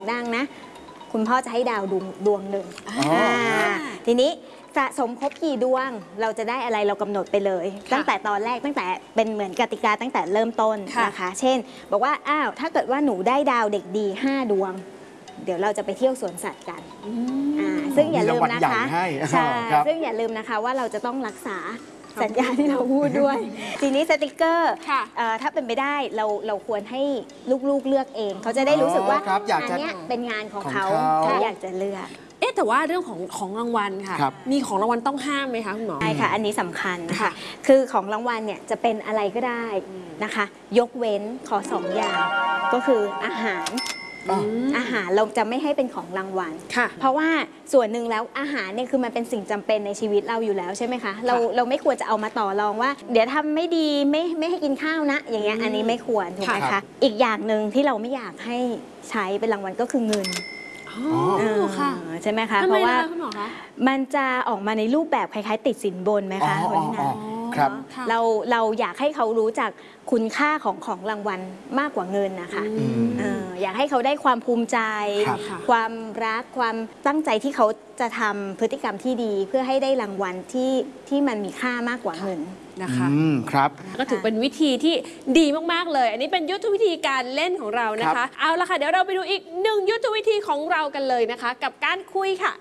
ดังนะคุณพ่อจะให้ดาวดวงหนึ่งทีนี้สะสมครบกี่ดวงเราจะได้อะไรเรากำหนดไปเลยตั้งแต่ตอนแรกตั้งแต่เป็นเหมือนกติกาตั้งแต่เริ่มต้นนะคะเช่นบอกว่าอ้าวถ้าเกิดว่าหนูได้ดาวเด็กดี5 ดวงเดี๋ยวเราจะไปเที่ยวสวนสัตว์กันซึ่งอย่าลืมนะคะใช่ซึ่งอย่าลืมนะคะว่าเราจะต้องรักษาสัญญาที่เราพูดด้วยทีนี้สติกเกอร์ถ้าเป็นไปได้เราควรให้ลูกๆเลือกเองเขาจะได้รู้สึกว่าอันนี้เป็นงานของเขาอยากจะเลือกแต่ว่าเรื่องของรางวัลค่ะมีของรางวัลต้องห้ามไหมคะคุณหมอใช่ค่ะอันนี้สำคัญค่ะคือของรางวัลเนี่ยจะเป็นอะไรก็ได้นะคะยกเว้นขอ2 อย่างก็คืออาหารเราจะไม่ให้เป็นของรางวัลเพราะว่าส่วนหนึ่งแล้วอาหารเนี่ยคือมันเป็นสิ่งจำเป็นในชีวิตเราอยู่แล้วใช่ไหมคะเราไม่ควรจะเอามาต่อรองว่าเดี๋ยวทำไม่ดีไม่ให้กินข้าวนะอย่างเงี้ยอันนี้ไม่ควรถูกไหมคะอีกอย่างหนึ่งที่เราไม่อยากให้ใช้เป็นรางวัลก็คือเงินใช่ไหมคะเพราะว่ามันจะออกมาในรูปแบบคล้ายๆติดสินบนไหมคะคนที่นั้นเราอยากให้เขารู้จักคุณค่าของรางวัลมากกว่าเงินนะคะอยากให้เขาได้ความภูมิใจความรักความตั้งใจที่เขาจะทำพฤติกรรมที่ดีเพื่อให้ได้รางวัลที่มันมีค่ามากกว่าเงินนะคะครับก็ถือเป็นวิธีที่ดีมากๆเลยอันนี้เป็นยุทธวิธีการเล่นของเรานะคะเอาละค่ะเดี๋ยวเราไปดูอีก1 ยุทธวิธีของเรากันเลยนะคะกับการคุยค่ะ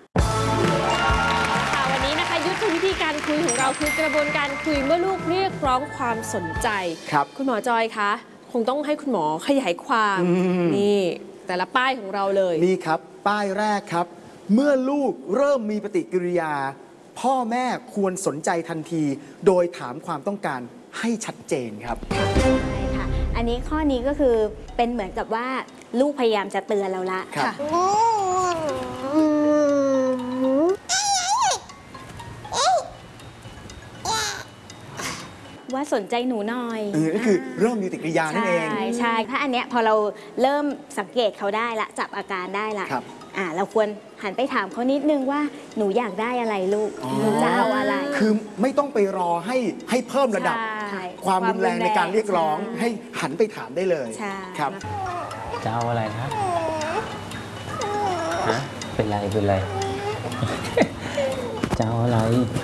วันนี้นะคะยุทธวิธีการคุยของเราคือกระบวนการคุยเมื่อลูกเรียกร้องความสนใจคุณหมอจอยคะคงต้องให้คุณหมอขยายความนี่แต่ละป้ายของเราเลยนี่ครับป้ายแรกครับเมื่อลูกเริ่มมีปฏิกิริยาพ่อแม่ควรสนใจทันทีโดยถามความต้องการให้ชัดเจนครับใช่ค่ะอันนี้ข้อนี้ก็คือเป็นเหมือนกับว่าลูกพยายามจะเตือนเราละค่ะว่าสนใจหนูหน่อยก็คือเริ่มมีปฏิกิริยานั่นเองใช่ถ้าอันเนี้ยพอเราเริ่มสังเกตเขาได้ละจับอาการได้ละเราควรหันไปถามเขานิดนึงว่าหนูอยากได้อะไรลูกหนูจะเอาอะไรคือไม่ต้องไปรอให้เพิ่มระดับความรุนแรงในการเรียกร้องให้หันไปถามได้เลยครับจะเอาอะไรนะฮะเป็นไรจะเอาอะไร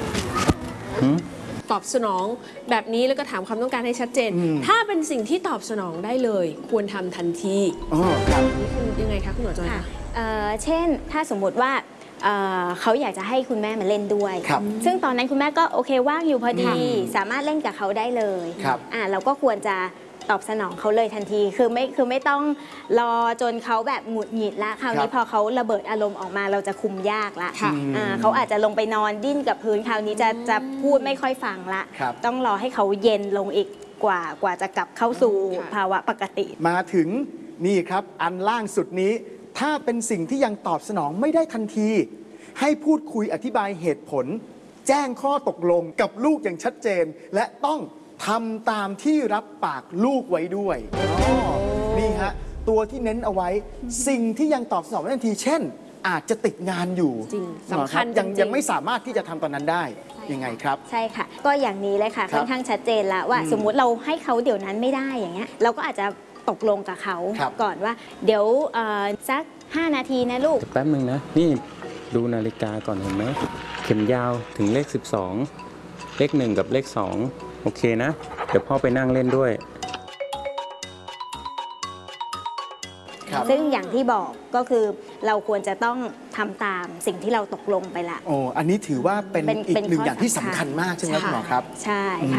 ตอบสนองแบบนี้แล้วก็ถามความต้องการให้ชัดเจนถ้าเป็นสิ่งที่ตอบสนองได้เลยควรทำทันทีนี่คือยังไงคะคุณหมอจอยคะเช่นถ้าสมมติว่าเขาอยากจะให้คุณแม่มาเล่นด้วยซึ่งตอนนั้นคุณแม่ก็โอเคว่างอยู่พอดีสามารถเล่นกับเขาได้เลยเราก็ควรจะตอบสนองเขาเลยทันทีคือไม่ต้องรอจนเขาแบบหงุดหงิดละคราวนี้พอเขาระเบิดอารมณ์ออกมาเราจะคุมยากละเขาอาจจะลงไปนอนดิ้นกับพื้นคราวนี้จะพูดไม่ค่อยฟังละต้องรอให้เขาเย็นลงอีกกว่าจะกลับเข้าสู่ภาวะปกติมาถึงนี่ครับอันล่างสุดนี้ถ้าเป็นสิ่งที่ยังตอบสนองไม่ได้ทันทีให้พูดคุยอธิบายเหตุผลแจ้งข้อตกลงกับลูกอย่างชัดเจนและต้องทำตามที่รับปากลูกไว้ด้วยนี่ฮะตัวที่เน้นเอาไว้สิ่งที่ยังตอบสนองไม่ทันทีเช่นอาจจะติดงานอยู่สำคัญยังไม่สามารถที่จะทำตอนนั้นได้ยังไงครับใช่ค่ะก็อย่างนี้เลยค่ะค่อนข้างชัดเจนแล้วว่าสมมุติเราให้เขาเดี๋ยวนั้นไม่ได้อย่างเงี้ยเราก็อาจจะตกลงกับเขาก่อนว่าเดี๋ยวสัก5 นาทีนะลูกแป๊บนึงนะนี่ดูนาฬิกาก่อนเห็นไหมเข็มยาวถึงเลข12เลข1กับเลข2โอเคนะเดี๋ยวพ่อไปนั่งเล่นด้วยซึ่งอย่างที่บอกก็คือเราควรจะต้องทำตามสิ่งที่เราตกลงไปละอันนี้ถือว่าเป็นอีก1 อย่างที่สำคัญมากใช่ไหมคุณหมอครับใช่ค่ะ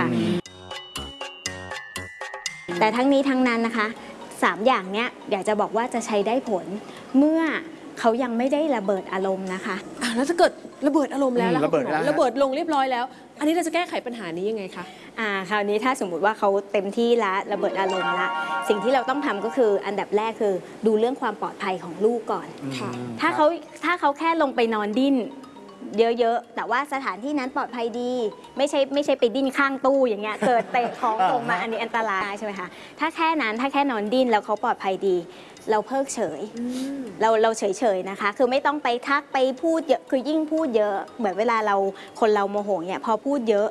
แต่ทั้งนี้ทั้งนั้นนะคะ3 อย่างเนี้ยอยากจะบอกว่าจะใช้ได้ผลเมื่อเขายังไม่ได้ระเบิดอารมณ์นะคะแล้วถ้าเกิดระเบิดอารมณ์แล้วระเบิดลงเรียบร้อยแล้วอันนี้เราจะแก้ไขปัญหานี้ยังไงคะคราวนี้ถ้าสมมุติว่าเขาเต็มที่ละระเบิดอารมณ์ละสิ่งที่เราต้องทำก็คืออันดับแรกคือดูเรื่องความปลอดภัยของลูกก่อนถ้าเขาแค่ลงไปนอนดิ้นเยอะๆแต่ว่าสถานที่นั้นปลอดภัยดีไม่ใช่ไปดิ้นข้างตู้อย่างเงี้ยเกิดเตะของลงมาอันนี้อันตรายใช่ไหมคะถ้าแค่นอนดิ้นแล้วเขาปลอดภัยดีเราเพิกเฉยเราเฉยๆนะคะคือไม่ต้องไปทักไปพูดเยอะคือยิ่งพูดเยอะเหมือนเวลาคนเราโมโหเนี่ยพอพูดเยอะ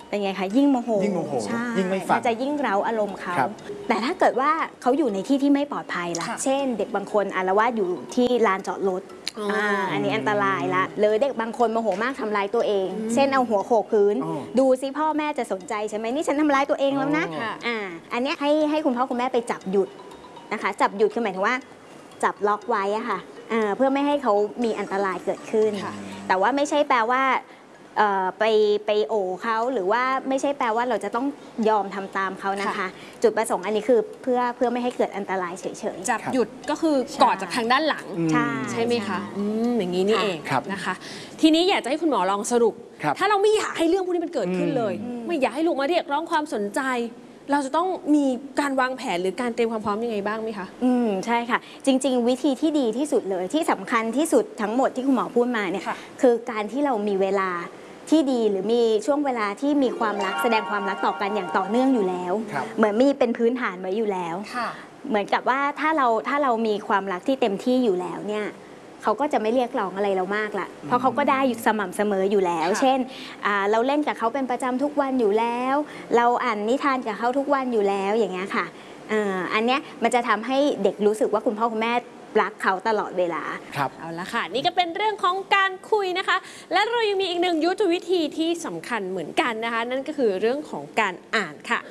เป็นไงคะยิ่งโมโหยิ่งโมโหใช่ยิ่งไม่ฟังนจะยิ่งเร้าอารมณ์เขาครับแต่ถ้าเกิดว่าเขาอยู่ในที่ที่ไม่ปลอดภัยล่ะค่ะเช่น เด็กบางคนอาละวาดอยู่ที่ลานจอดรถ อันนี้อันตรายละหรือเด็กบางคนโมโหมากทำร้ายตัวเอง เช่นเอาหัวโขกพื้นอ๋อดูซิพ่อแม่จะสนใจใช่ไหมนี่ฉันทำร้ายตัวเองแล้วนะอ๋ออันเนี้ยให้คุณพ่อคุณแม่ไปจับหยุดนะคะ จับหยุดคือหมายถึงว่าจับล็อกไว้อะค่ะเพื่อไม่ให้เขามีอันตรายเกิดขึ้นค่ะแต่ว่าไม่ใช่แปลว่าไปโอบเขาหรือว่าไม่ใช่แปลว่าเราจะต้องยอมทำตามเขานะคะค่ะจุดประสงค์อันนี้คือเพื่อไม่ให้เกิดอันตรายเฉยๆจับหยุดก็คือกอดจากทางด้านหลังใช่ใช่ไหมคะอย่างนี้นี่เองครับนะคะ ทีนี้อยากจะให้คุณหมอลองสรุปครับถ้าเราไม่อยากให้เรื่องพวกนี้มันเกิดขึ้นเลย ไม่อยากให้ลูกมาเรียกร้องความสนใจ เราจะต้องมีการวางแผนหรือการเตรียมความพร้อมยังไงบ้างไหมคะใช่ค่ะ จริง ๆ วิธีที่ดีที่สุดเลยที่สำคัญที่สุดทั้งหมดที่คุณหมอพูดมาเนี่ยค่ะคือการที่เรามีเวลาที่ดีหรือมีช่วงเวลาที่มีความรักแสดงความรักต่อกันอย่างต่อเนื่องอยู่แล้วครับเหมือนมีเป็นพื้นฐานไว้อยู่แล้วค่ะเหมือนกับว่าถ้าเรามีความรักที่เต็มที่อยู่แล้วเนี่ยเขาก็จะไม่เรียกร้องอะไรเรามากละเพราะเขาก็ได้อยู่สม่ำเสมออยู่แล้วค่ะเช่นเราเล่นกับเขาเป็นประจำทุกวันอยู่แล้ว เราอ่านนิทานกับเขาทุกวันอยู่แล้วอย่างเงี้ยค่ะอันเนี้ยมันจะทำให้เด็กรู้สึกว่าคุณพ่อคุณแม่รักเขาตลอดเวลาครับเอาละค่ะ นี่ก็เป็นเรื่องของการคุยนะคะ และเรายังมีอีกหนึ่งยุทธวิธีที่สำคัญเหมือนกันนะคะ นั่นก็คือเรื่องของการอ่านค่ะ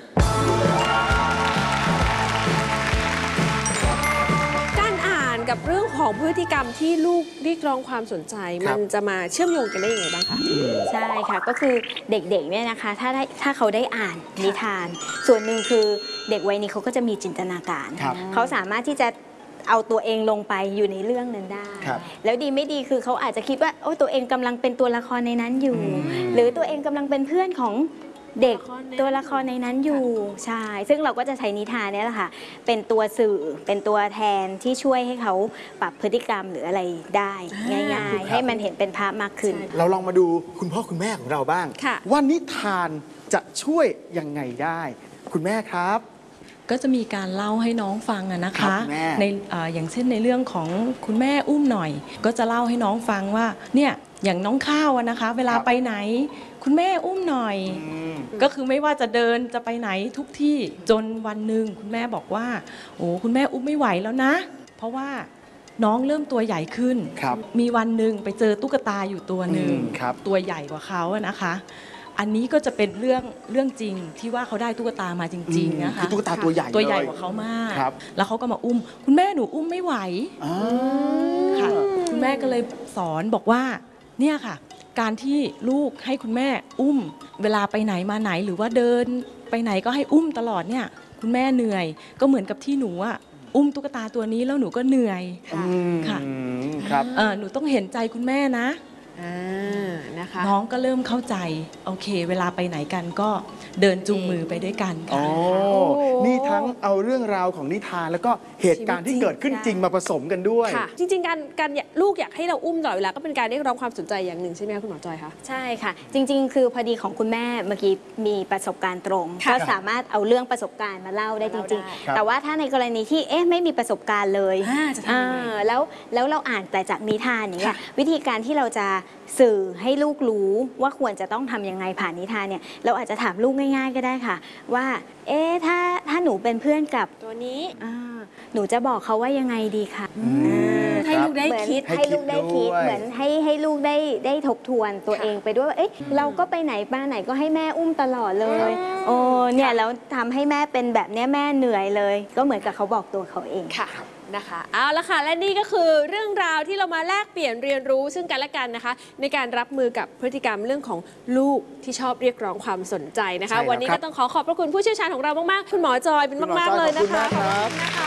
การอ่านกับเรื่องของพฤติกรรมที่ลูกเรียกร้องความสนใจครัมับนจะมาเชื่อมโยงกันได้ยังไงบ้างคะใช่ค่ะก็คือเด็กๆเนี่ยนะคะถ้าเขาได้อ่านนิทาน ส่วนหนึ่งคือเด็กวัยนี้เขาก็จะมีจินตนาการครับเขาสามารถที่จะเอาตัวเองลงไปอยู่ในเรื่องนั้นได้ครับแล้วดีไม่ดีคือเขาอาจจะคิดว่าโอ้ตัวเองกำลังเป็นตัวละครในนั้นอยู่ หรือตัวเองกำลังเป็นเพื่อนของเด็กตัวละครในนั้นอยู่ใช่ซึ่งเราก็จะใช้นิทานเนี่ยแหละค่ะเป็นตัวสื่อเป็นตัวแทนที่ช่วยให้เขาปรับพฤติกรรมหรืออะไรได้ง่ายๆ ให้มันเห็นเป็นภาพมากขึ้นเราลองมาดูคุณพ่อคุณแม่ของเราบ้างค่ะว่านิทานจะช่วยยังไงได้ คุณแม่ครับก็จะมีการเล่าให้น้องฟังอะนะครัคะบแม่ในอย่างเช่นในเรื่องของคุณแม่อุ้มหน่อย ก็จะเล่าให้น้องฟังว่าเนี่ยอย่างน้องข้าวอะนะคะ เวลาไปไหน คุณแม่อุ้มหน่อย ก็คือไม่ว่าจะเดินจะไปไหนทุกที่จนวันหนึ่งคุณแม่บอกว่าโอ้คุณแม่อุ้มไม่ไหวแล้วนะ เพราะว่าน้องเริ่มตัวใหญ่ขึ้นครับมีวันหนึ่งไปเจอตุ๊กตาอยู่ตัวหนึ่งครับตัวใหญ่กว่าเขาอะนะคะ อันนี้ก็จะเป็นเรื่องจริงที่ว่าเขาได้ตุ๊กตามาจริงๆนะคะคือตุ๊กตาตัวใหญ่ตัวใหญ่เลยกว่าเขามากครับแล้วเขาก็มาอุ้ม คุณแม่หนูอุ้มไม่ไหวอ่าค่ะ คุณแม่ก็เลยสอนบอกว่าเนี่ยค่ะ การที่ลูกให้คุณแม่อุ้ม เวลาไปไหนมาไหนหรือว่าเดินไปไหนก็ให้อุ้มตลอดเนี่ย คุณแม่เหนื่อย ก็เหมือนกับที่หนูอะอุ้มตุ๊กตาตัวนี้แล้วหนูก็เหนื่อย ค่ะครับหนูต้องเห็นใจคุณแม่นะนะคะน้องก็เริ่มเข้าใจโอเค เวลาไปไหนกันก็เดินจูงมือไปด้วยกันอ๋อค่ะนี่ทั้งเอาเรื่องราวของนิทานแล้วก็เหตุการณ์ที่เกิดขึ้นจริงมาผสมกันด้วยค่ะ จริงๆการลูกอยากให้เราอุ้มตลอดเวลาก็เป็นการเรียกร้องความสนใจอย่างหนึ่งใช่ไหมคะคุณหมอจอยคะใช่ค่ะ จริง ๆ คือพอดีของคุณแม่เมื่อกี้มีประสบการณ์ตรงค่ะก็สามารถเอาเรื่องประสบการณ์มาเล่าได้จริงครับๆ แต่ว่าถ้าในกรณีที่ไม่มีประสบการณ์เลยจะทำยังไงแล้วเราอ่านแต่จากนิทานอย่างเงี้ยค่ะวิธีการที่เราจะสื่อให้ลูกรู้ว่าควรจะต้องทำยังไงผ่านนิทานเนี่ยเราอาจจะถามลูกง่ายๆก็ได้ค่ะ ว่าถ้าหนูเป็นเพื่อนกับตัวนี้หนูจะบอกเขาว่ายังไงดีคะให้ลูกได้คิดให้ลูกได้คิดให้คิดด้วยเหมือนให้ลูกได้ทบทวนตัวเองไปด้วยว่าเราก็ไปไหนมาไหนก็ให้แม่อุ้มตลอดเลยโอ้เนี่ยแล้วทำให้แม่เป็นแบบเนี้ยแม่เหนื่อยเลย ก็เหมือนกับเขาบอกตัวเขาเองค่ะนะคะเอาละค่ะและนี่ก็คือเรื่องราวที่เรามาแลกเปลี่ยนเรียนรู้ซึ่งกันและกันนะคะ ในการรับมือกับพฤติกรรมเรื่องของลูกที่ชอบเรียกร้องความสนใจนะคะใช่แล้ววันนี้ครัก็บต้องขอบพระคุณผู้เชี่ยวชาญของเรามากๆคุณหมอจอยเป็นมากๆเลยนะคะขอบคุณมากครับ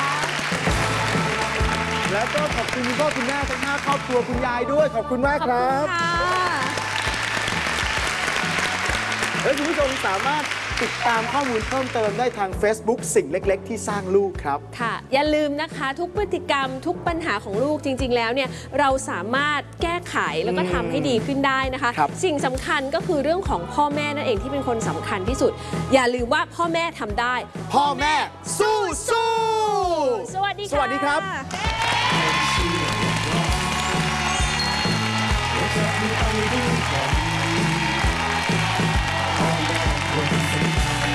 แล้วก็ขอบคุณคุณพ่อคุณแม่ทั้ง5ครอบครัวคุณยายด้วย ขอบคุณมากขอบคคุรัณบค่ะและคุณผู้ชมสามารถติดตามข้อมูลเพิ่มเติมได้ทาง Facebook สิ่งเล็ก ๆ ที่สร้างลูกครับค่ะอย่าลืมนะคะทุกพฤติกรรมทุกปัญหาของลูกจริง ๆ แล้วเนี่ยเราสามารถแก้ไขแล้วก็ทำให้ดีขึ้นได้นะคะครับสิ่งสำคัญก็คือเรื่องของพ่อแม่นั่นเองที่เป็นคนสำคัญที่สุด อย่าลืมว่าพ่อแม่ทำได้พ่อแม่สู้สู้สวัสดีค่ะสวัสดีครับจะมีอะไรดีกว่า